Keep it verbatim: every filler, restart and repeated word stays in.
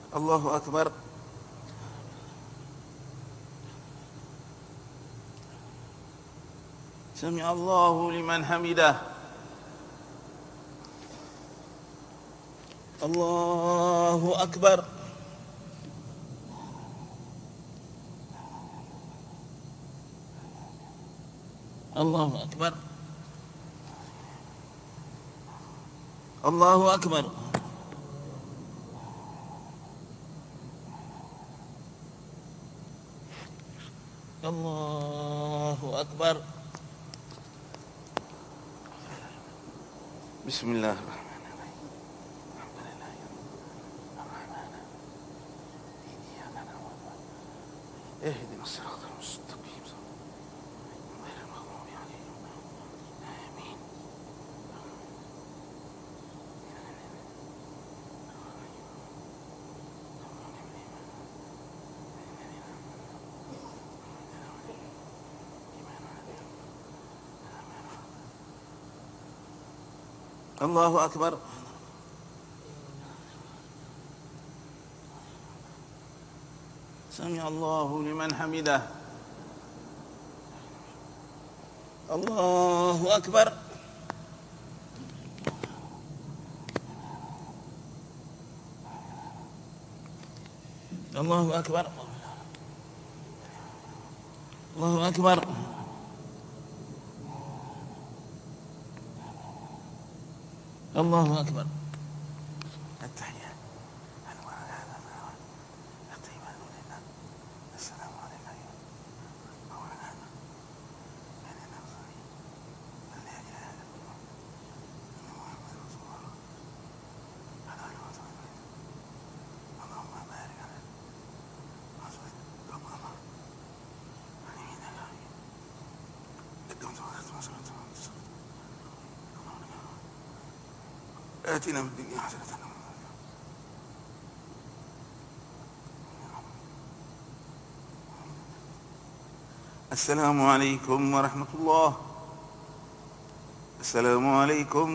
Allahu Akbar. Sami Allahu liman hamidah. Allahu Akbar. Allahu Akbar. Allahu Akbar. Allahu Akbar. Bismillahirrahmanirrahim. Ihdinas siratal mustaqim. Ghairil maghdubi 'alaihim waladdallin. Amin. Allahu Akbar. Sami Allahu liman hamidah. Allahu Akbar. Allahu Akbar. Allahu Akbar. Allahu Akbar. At-tahiyat. Assalamu alaikum. آتنا في الدنيا حسنة. السلام عليكم ورحمة الله. السلام عليكم